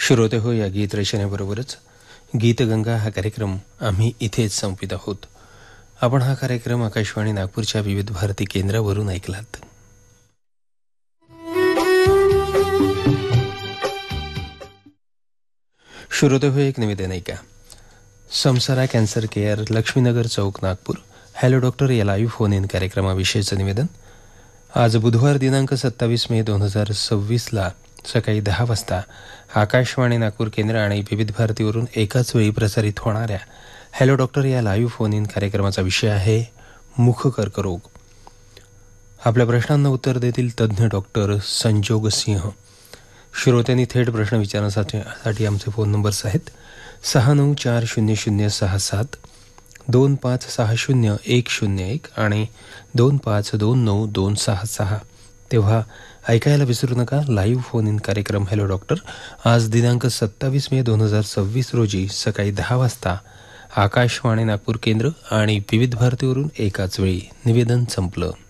श्रोते हो, या गीत रचनेबरोबरच गीतगंगा हा कार्यक्रम आम्ही इथेच संपित आहोत. आपण हा कार्यक्रम आकाशवाणी नागपूरच्या विविध भारती केंद्रावरून ऐकलात. श्रोते हो, एक निवेदन ऐका. समसारा कॅन्सर केअर, लक्ष्मीनगर चौक, नागपूर. हॅलो डॉक्टर या लाईव्ह फोन इन कार्यक्रमाविषयीचं निवेदन. आज बुधवार दिनांक 27 मे 2026 सकाळी 10 वाजता आकाशवाणी नागपूर केंद्र आणि विविध भारतीवरून एकाच वेळी प्रसारित होणाऱ्या हॅलो डॉक्टर या लाईव्ह फोन इन कार्यक्रमाचा विषय आहे मुख कर्करोग. आपल्या प्रश्नांना उत्तर देतील तज्ज्ञ डॉक्टर संजोग सिंह. श्रोत्यांनी थेट प्रश्न विचारण्यासाठी आमचे फोन नंबर्स आहेत 69400067, 2560-101 आणि 2529-266. तेव्हा ऐकायला विसरू नका. लाईव्ह फोन इन कार्यक्रम हॅलो डॉक्टर आज दिनांक 27 मे 2026 रोजी सकाळी 10 वाजता आकाशवाणी नागपूर केंद्र आणि विविध भारतीवरून एकाच वेळी. निवेदन संपलं.